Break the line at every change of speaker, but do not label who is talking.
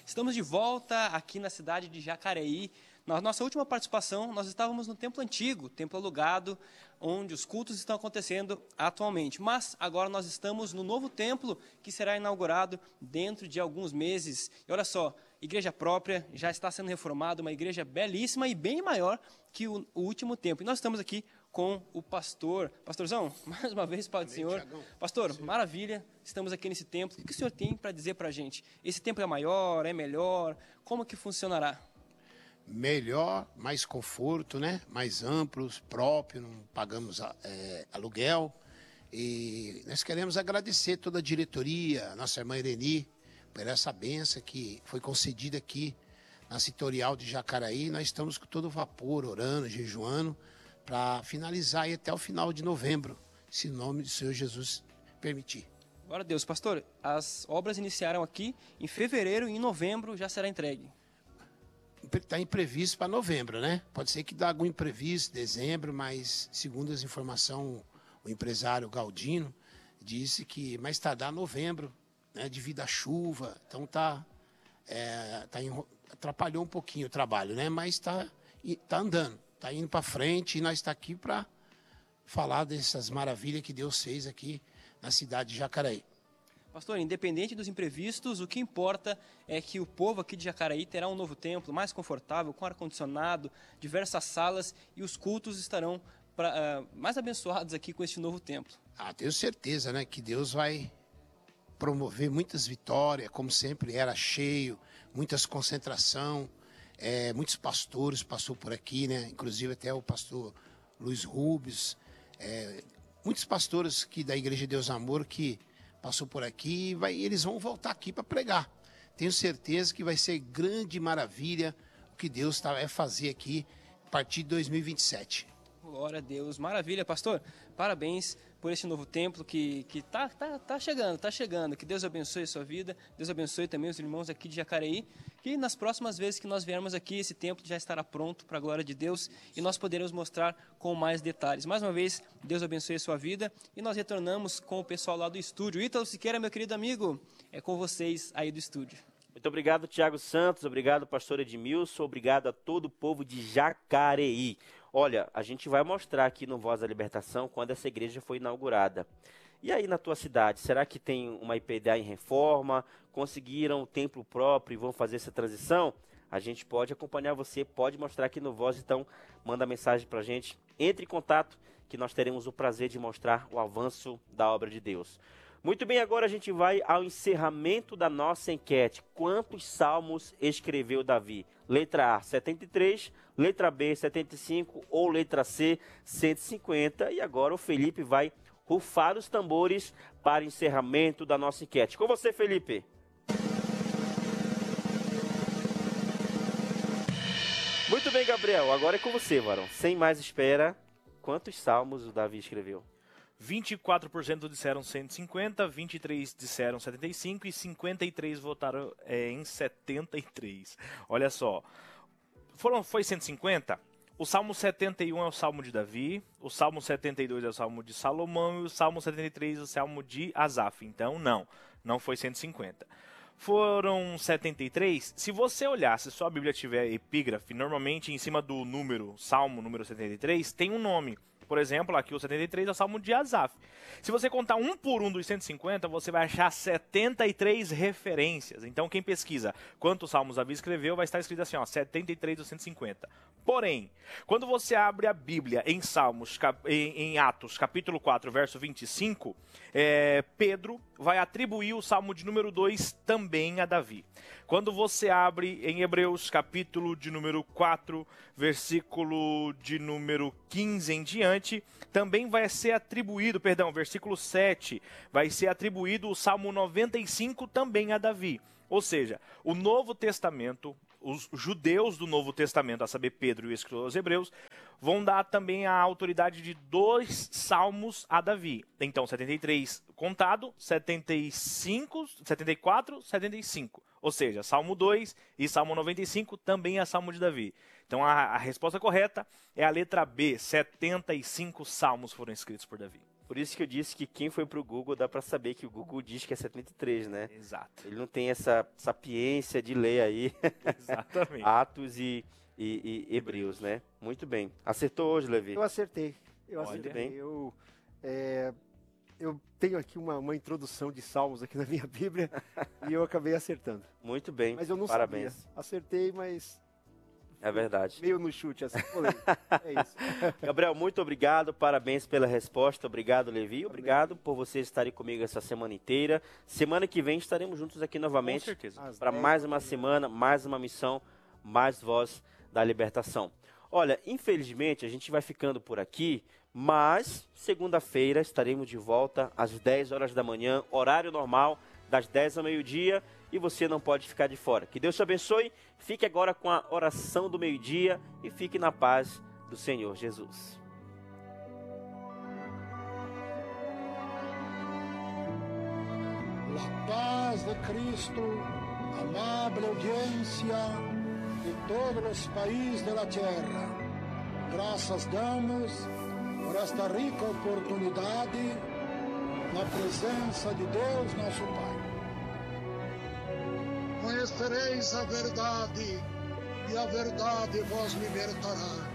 Estamos de volta aqui na cidade de Jacareí. Na nossa última participação, nós estávamos no templo antigo, templo alugado, onde os cultos estão acontecendo atualmente. Mas agora nós estamos no novo templo que será inaugurado dentro de alguns meses. E olha só, igreja própria, já está sendo reformada, uma igreja belíssima e bem maior que o último templo. E nós estamos aqui com o pastor. Pastorzão, mais uma vez, Pai do Senhor.
Tiagão.
Pastor, maravilha, estamos aqui nesse templo. O que o senhor tem para dizer para a gente? Esse templo é maior, é melhor? Como que funcionará?
Melhor, mais conforto, né? Mais amplos, próprio, não pagamos aluguel. E nós queremos agradecer toda a diretoria, a nossa irmã Ireni, por essa benção que foi concedida aqui na Setorial de Jacaraí. Nós estamos com todo vapor, orando, jejuando, para finalizar aí até o final de novembro, se o nome do Senhor Jesus permitir.
Glória a Deus. Pastor, as obras iniciaram aqui em fevereiro e em novembro já será entregue.
Está imprevisto para novembro, né? Pode ser que dá algum imprevisto, dezembro, mas segundo as informações, o empresário Galdino disse que mais tardar novembro, né? Devido à chuva, então atrapalhou um pouquinho o trabalho, né? Mas tá andando, está indo para frente e nós está aqui para falar dessas maravilhas que Deus fez aqui na cidade de Jacaraí.
Pastor, independente dos imprevistos, o que importa é que o povo aqui de Jacaraí terá um novo templo, mais confortável, com ar-condicionado, diversas salas, e os cultos estarão mais abençoados aqui com este novo templo.
Tenho certeza, né, que Deus vai promover muitas vitórias, como sempre era cheio, muitas concentração, muitos pastores passou por aqui, né, inclusive até o pastor Luiz Rubens, muitos pastores que da Igreja de Deus Amor que passou por aqui e eles vão voltar aqui para pregar. Tenho certeza que vai ser grande maravilha o que Deus vai fazer aqui a partir de 2027.
Glória a Deus, maravilha, pastor. Parabéns por esse novo templo que tá chegando. Que Deus abençoe a sua vida, Deus abençoe também os irmãos aqui de Jacareí. Que nas próximas vezes que nós viermos aqui, esse templo já estará pronto para a glória de Deus e nós poderemos mostrar com mais detalhes. Mais uma vez, Deus abençoe a sua vida e nós retornamos com o pessoal lá do estúdio. Ítalo Siqueira, meu querido amigo, é com vocês aí do estúdio.
Muito obrigado, Tiago Santos, obrigado, pastor Edmilson, obrigado a todo o povo de Jacareí. Olha, a gente vai mostrar aqui no Voz da Libertação quando essa igreja foi inaugurada. E aí na tua cidade, será que tem uma IPDA em reforma? Conseguiram o templo próprio e vão fazer essa transição? A gente pode acompanhar você, pode mostrar aqui no Voz, então manda mensagem pra gente. Entre em contato que nós teremos o prazer de mostrar o avanço da obra de Deus. Muito bem, agora a gente vai ao encerramento da nossa enquete. Quantos salmos escreveu Davi? Letra A, 73, letra B, 75 ou letra C, 150. E agora o Felipe vai rufar os tambores para encerramento da nossa enquete. Com você, Felipe. Muito bem, Gabriel. Agora é com você, varão. Sem mais espera, quantos salmos o Davi escreveu?
24% disseram 150, 23% disseram 75 e 53% votaram em 73. Olha só, foi 150? O Salmo 71 é o Salmo de Davi, o Salmo 72 é o Salmo de Salomão e o Salmo 73 é o Salmo de Asaf. Então, não foi 150. Foram 73. Se você olhar, se sua Bíblia tiver epígrafe, normalmente em cima do Salmo número 73, tem um nome. Por exemplo, aqui o 73 é o Salmo de Asaf. Se você contar um por um dos 150, você vai achar 73 referências. Então, quem pesquisa quantos salmos Davi escreveu, vai estar escrito assim, 73 dos 150. Porém, quando você abre a Bíblia em Atos, capítulo 4, verso 25, Pedro vai atribuir o Salmo de número 2 também a Davi. Quando você abre em Hebreus, capítulo de número 4, versículo de número 15 em diante, também vai ser atribuído, versículo 7, vai ser atribuído o Salmo 95 também a Davi. Ou seja, o Novo Testamento, os judeus do Novo Testamento, a saber, Pedro e o escritor aos Hebreus, vão dar também a autoridade de 2 salmos a Davi. Então, 73 contado, 75, 74, 75. Ou seja, Salmo 2 e Salmo 95 também é Salmo de Davi. Então, a resposta correta é a letra B, 75 salmos foram escritos por Davi.
Por isso que eu disse que quem foi pro Google dá para saber que o Google diz que é 73, né?
Exato.
Ele não tem essa sapiência de ler aí
Exatamente.
Atos e Hebreus, né? Muito bem. Acertou hoje, Levi?
Eu acertei.
Muito bem.
Eu tenho aqui uma introdução de salmos aqui na minha Bíblia e eu acabei acertando.
Muito bem.
Mas eu não
Parabéns.
sabia. Acertei, mas
É verdade.
meio no chute, assim. Falei. É isso.
Gabriel, muito obrigado, parabéns pela resposta, obrigado, Levi, obrigado por vocês estarem comigo essa semana inteira. Semana que vem estaremos juntos aqui
Com
novamente
certeza.
para mais uma semana, mais uma missão, mais voz da libertação. Olha, infelizmente a gente vai ficando por aqui, mas segunda-feira estaremos de volta às 10 horas da manhã, horário normal, das 10 ao meio-dia, e você não pode ficar de fora. Que Deus te abençoe, fique agora com a oração do meio-dia e fique na paz do Senhor Jesus.
La paz de Cristo, amable audiencia de todos los países de la tierra. Graças damos por esta rica oportunidade na presença de Deus, nosso Pai. Conhecereis a verdade, e a verdade vos libertará.